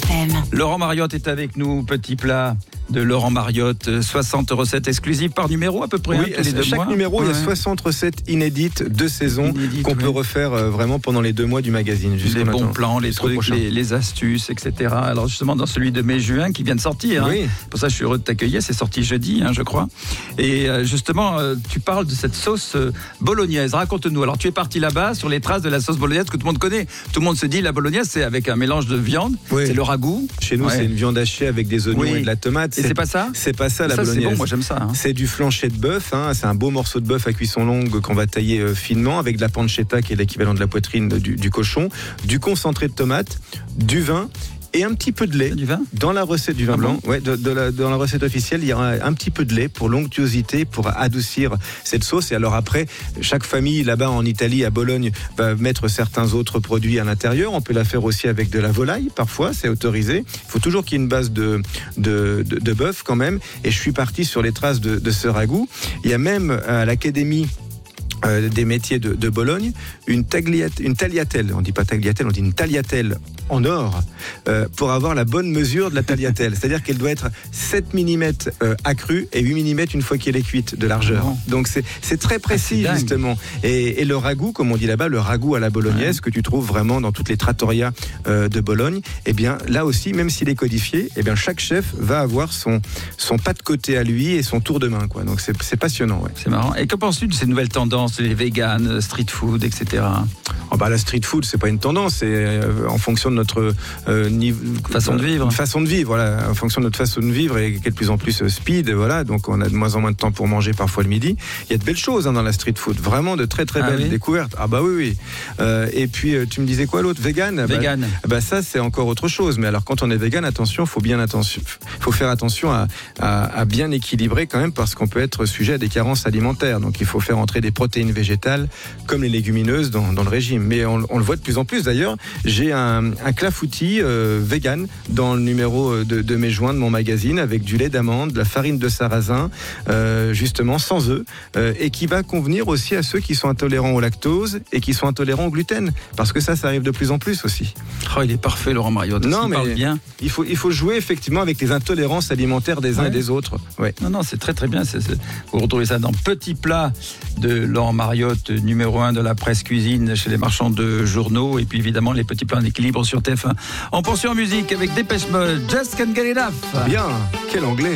FM. Laurent Mariotte est avec nous, petit plat de Laurent Mariotte, 60 recettes exclusives par numéro à peu près. Oui, chaque numéro, il y a 60 recettes inédites de saison qu'on peut refaire vraiment pendant les 2 mois du magazine. Les bons plans, les trucs, les astuces, etc. Alors justement, dans celui de mai-juin qui vient de sortir, oui. Pour ça je suis heureux de t'accueillir, c'est sorti jeudi, je crois. Et justement, tu parles de cette sauce bolognaise. Raconte-nous. Alors tu es parti là-bas sur les traces de la sauce bolognaise que tout le monde connaît. Tout le monde se dit la bolognaise, c'est avec un mélange de viande, c'est le ragoût. Chez nous, c'est une viande hachée avec des oignons et de la tomate. Et c'est pas ça ? C'est pas ça la bolognaise. C'est bon, moi j'aime ça. C'est du flancher de bœuf, c'est un beau morceau de bœuf à cuisson longue qu'on va tailler finement avec de la pancetta qui est l'équivalent de la poitrine du cochon, du concentré de tomate, du vin et un petit peu de lait. Du vin ? Dans la recette du vin blanc, dans la recette officielle, il y aura un petit peu de lait pour l'onctuosité, pour adoucir cette sauce. Et alors après, chaque famille là-bas en Italie, à Bologne, va mettre certains autres produits à l'intérieur. On peut la faire aussi avec de la volaille, parfois, c'est autorisé. Il faut toujours qu'il y ait une base de bœuf quand même. Et je suis parti sur les traces de ce ragoût. Il y a même à l'Académie des métiers de Bologne, une tagliatelle, on dit pas tagliatelle, on dit une tagliatelle en or, pour avoir la bonne mesure de la tagliatelle. C'est-à-dire qu'elle doit être 7 mm accrue et 8 mm une fois qu'elle est cuite de largeur. Donc c'est très précis justement. Et le ragoût, comme on dit là-bas, le ragoût à la bolognaise, que tu trouves vraiment dans toutes les trattorias de Bologne, eh bien là aussi, même s'il est codifié, eh bien chaque chef va avoir son pas de côté à lui et son tour de main, quoi. Donc c'est passionnant. Ouais. C'est marrant. Et que penses-tu de ces nouvelles tendances, les véganes, street food, etc. La street food, c'est pas une tendance, c'est en fonction de notre façon de vivre. Voilà, en fonction de notre façon de vivre et qui est de plus en plus speed, voilà. Donc on a de moins en moins de temps pour manger parfois le midi. Il y a de belles choses dans la street food, vraiment de très très belles découvertes. Oui. Et puis tu me disais quoi l'autre, vegan. Ça c'est encore autre chose. Mais alors quand on est vegan, attention, faut faire attention à bien équilibrer quand même, parce qu'on peut être sujet à des carences alimentaires. Donc il faut faire entrer des protéines végétales comme les légumineuses dans le régime. Mais on le voit de plus en plus d'ailleurs. J'ai un clafoutis vegan dans le numéro de mai-juin de mon magazine, avec du lait d'amande, de la farine de sarrasin, justement sans œufs, et qui va convenir aussi à ceux qui sont intolérants au lactose et qui sont intolérants au gluten, parce que ça arrive de plus en plus aussi. Il est parfait, Laurent Mariotte. Non, mais parle bien. Il faut jouer effectivement avec les intolérances alimentaires des uns et des autres. Ouais. Non, c'est très très bien. Vous retrouvez ça dans Petit Plat de Laurent Mariotte, numéro 1 de la presse cuisine chez les marchands de journaux, et puis évidemment les petits plats en équilibre sur TF1. On poursuit en musique avec Dépêche Mode, Just Can't Get Enough. Bien, quel anglais.